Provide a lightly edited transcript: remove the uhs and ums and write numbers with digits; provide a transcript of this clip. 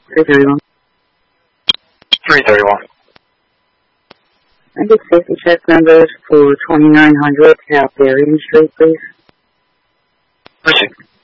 331. 331. I get safety check numbers for 2900 South Darien Street, please. Proceed.